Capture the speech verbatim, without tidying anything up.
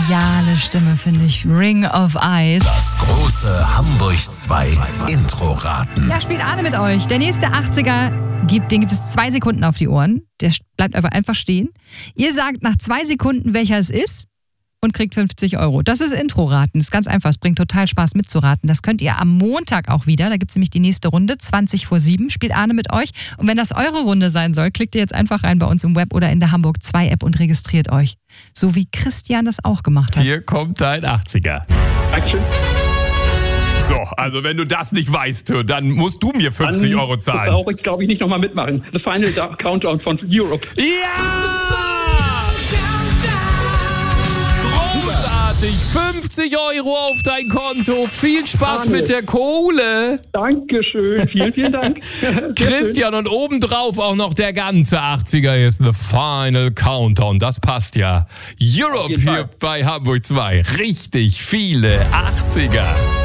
geniale Stimme, finde ich. Ring of Ice. Das große Hamburg zwei Intro-Raten. Ja, spielt Arne mit euch. Der nächste achtziger, gibt, den gibt es zwei Sekunden auf die Ohren. Der bleibt einfach, einfach stehen. Ihr sagt nach zwei Sekunden, welcher es ist und kriegt fünfzig Euro. Das ist Intro-Raten. Das ist ganz einfach. Es bringt total Spaß mitzuraten. Das könnt ihr am Montag auch wieder. Da gibt es nämlich die nächste Runde. zwanzig vor sieben spielt Arne mit euch. Und wenn das eure Runde sein soll, klickt ihr jetzt einfach rein bei uns im Web oder in der Hamburg zwei App und registriert euch. So wie Christian das auch gemacht hat. Hier kommt dein achtziger. Dankeschön. So, also wenn du das nicht weißt, dann musst du mir fünfzig Dann Euro zahlen. Das brauche ich, glaube ich, nicht nochmal mitmachen. The Final Countdown von Europe. Ja! Großartig! fünfzig Euro auf dein Konto. Viel Spaß Arne. mit der Kohle. Dankeschön. Vielen, vielen Dank. Sehr Christian, und obendrauf auch noch der ganze achtziger ist The Final Countdown. Das passt ja. Europe jeden hier Fall. bei Hamburg zwei. Richtig viele achtziger.